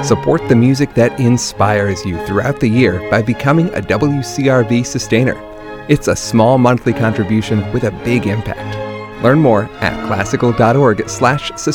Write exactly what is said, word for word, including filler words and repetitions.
Support the music that inspires you throughout the year by becoming a W C R V sustainer. It's a small monthly contribution with a big impact. Learn more at classical dot org slash